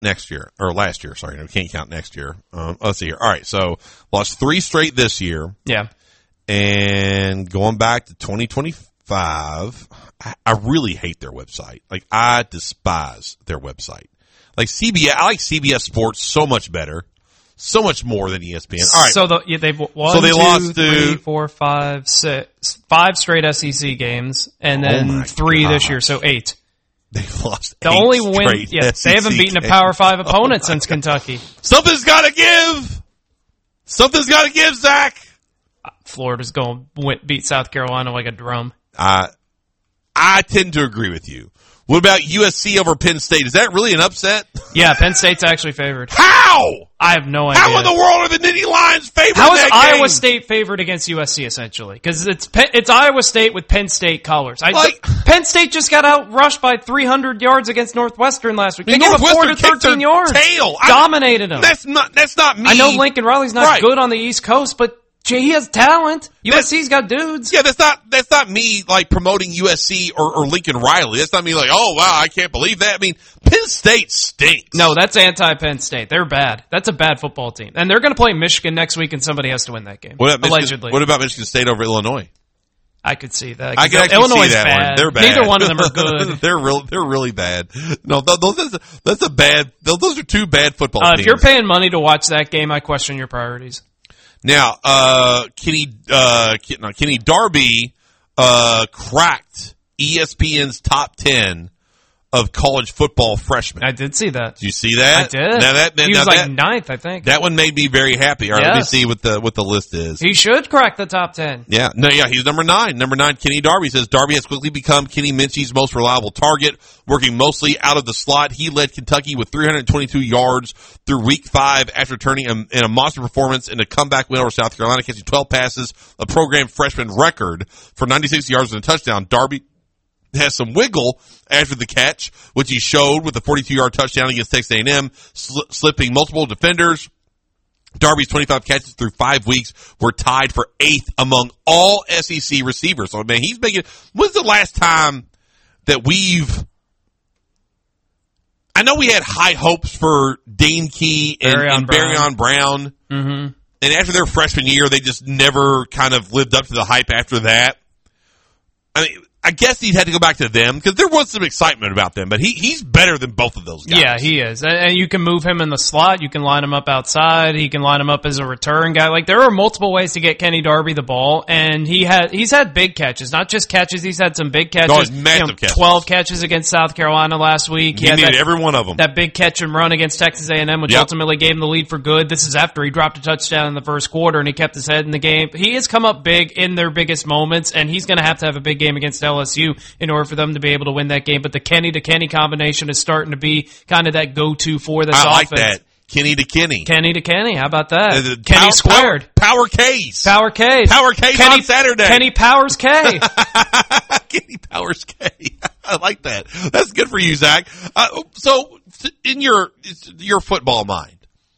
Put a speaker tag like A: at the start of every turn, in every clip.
A: next year, or last year. Sorry, we can't count next year. Let's see here. All right, so lost 3 straight this year.
B: Yeah.
A: And going back to 2025, I really hate their website. Like, I despise their website. Like CBS, I like CBS Sports so much better, so much more than ESPN. All right.
B: So they've won,
A: so they lost
B: 3, 4, 5, 6, 5 straight SEC games, and then 3 this year, so 8.
A: They've lost
B: the
A: 8
B: only win. Yeah,
A: SEC
B: they haven't beaten a
A: games.
B: Power 5 opponent since Kentucky.
A: Something's got to give. Something's got to give, Zach.
B: Florida's going to beat South Carolina like a drum.
A: I tend to agree with you. What about USC over Penn State? Is that really an upset?
B: Yeah, Penn State's actually favored.
A: How?
B: I have no idea.
A: How in the world are the Nittany Lions favored?
B: How is
A: in that
B: Iowa
A: game?
B: State favored against USC essentially? Because it's Iowa State with Penn State colors. Penn State just got out rushed by 300 yards against Northwestern last week. They gave up 413 yards.
A: Tail.
B: Dominated them.
A: That's not me.
B: I know Lincoln Riley's not good on the East Coast, but he has talent. USC's got dudes.
A: Yeah, that's not me like promoting USC or Lincoln Riley. That's not me like, oh wow, I can't believe that. I mean, Penn State stinks.
B: No, that's anti-Penn State. They're bad. That's a bad football team. And they're going to play Michigan next week, and somebody has to win that game. Allegedly.
A: What about Michigan State over Illinois?
B: I could see that.
A: I can actually
B: Illinois
A: see that
B: bad.
A: one. They're bad.
B: Neither one of them are good.
A: They're really bad. No, that's a bad. Those are 2 bad football teams.
B: If you're paying money to watch that game, I question your priorities.
A: Now, Kenny Darby cracked ESPN's top 10 of college football freshmen.
B: I did see that.
A: Did you see that?
B: I did. He was like 9th, I think.
A: That one made me very happy. All right, let me see what the list is.
B: He should crack the top 10.
A: Yeah, he's number 9. Number 9, Kenny Darby says Darby has quickly become Kenny Minchie's most reliable target, working mostly out of the slot. He led Kentucky with 322 yards through week 5 after turning in a monster performance in a comeback win over South Carolina, catching 12 passes, a program freshman record for 96 yards and a touchdown. Darby has some wiggle after the catch, which he showed with a 42-yard touchdown against Texas A&M, slipping multiple defenders. Darby's 25 catches through 5 weeks were tied for 8th among all SEC receivers. So, man, he's making. When's the last time that I know we had high hopes for Dane Key and Barryon Brown.
B: Mm-hmm.
A: And after their freshman year, they just never kind of lived up to the hype after that. I mean, I guess he'd had to go back to them because there was some excitement about them, but he's better than both of those guys.
B: Yeah, he is. And you can move him in the slot. You can line him up outside. He can line him up as a return guy. Like, there are multiple ways to get Kenny Darby the ball, and he's had big catches. Not just catches, he's had some big catches.
A: Massive catches.
B: 12 catches against South Carolina last week.
A: He needed every one of them.
B: That big catch and run against Texas A&M, which ultimately gave him the lead for good. This is after he dropped a touchdown in the first quarter, and he kept his head in the game. He has come up big in their biggest moments, and he's going to have a big game against LSU in order for them to be able to win that game. But the Kenny to Kenny combination is starting to be kind of that go-to for this offense.
A: I like that. Kenny to Kenny.
B: Kenny to Kenny. How about that? Kenny squared.
A: Power K's.
B: Power K's.
A: Power K's
B: Kenny,
A: on Saturday.
B: Kenny Powers K.
A: Kenny Powers K. I like that. That's good for you, Zach. So, in your football mind,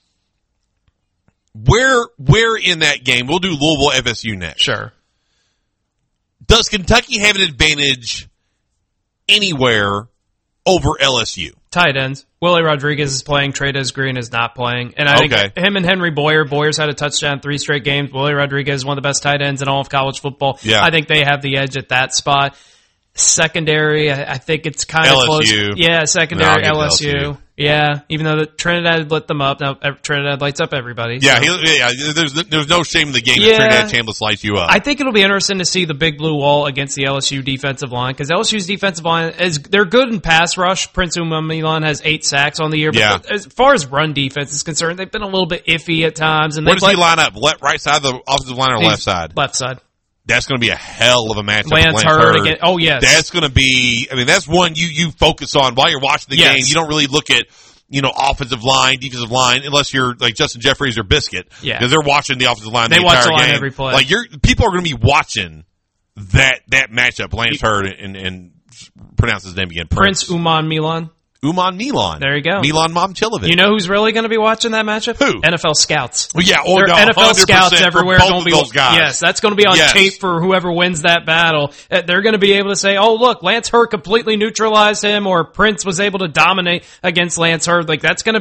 A: where in that game, we'll do Louisville FSU next.
B: Sure.
A: Does Kentucky have an advantage anywhere over LSU?
B: Tight ends. Willie Rodriguez is playing. Trey'Dez Green is not playing. And I think him and Henry Boyer's had a touchdown 3 straight games. Willie Rodriguez is one of the best tight ends in all of college football.
A: Yeah.
B: I think they have the edge at that spot. Secondary, I think it's kind of close. Yeah, secondary LSU. Yeah, even though Trinidad lit them up. Now Trinidad lights up everybody.
A: Yeah, there's no shame in the game if Trinidad Chambliss lights you up.
B: I think it'll be interesting to see the big blue wall against the LSU defensive line, because LSU's defensive line they're good in pass rush. Prince Umar-Milan has 8 sacks on the year, but as far as run defense is concerned, they've been a little bit iffy at times. And
A: where does he line up? Right side of the offensive line or left side?
B: Left side.
A: That's going to be a hell of a matchup.
B: Lance Hurd again. Oh, yes.
A: That's going to be, that's one you focus on while you're watching the game. You don't really look at, offensive line, defensive line, unless you're like Justin Jeffries or Biscuit. Yeah. Because they're watching the offensive line the entire game. They watch the line
B: every play.
A: Like, people are going to be watching that matchup. Lance Hurd and pronounce his name again.
B: Prince Umar-Milan.
A: Umar-Milan.
B: There you go.
A: Milan Momcilovic.
B: You know who's really going to be watching that matchup?
A: Who?
B: NFL scouts.
A: Well, yeah.
B: There are NFL scouts everywhere.
A: Both of those guys.
B: Yes, that's going to be on tape for whoever wins that battle. They're going to be able to say, oh, look, Lance Hurd completely neutralized him, or Prince was able to dominate against Lance Hurd. Like, that's going to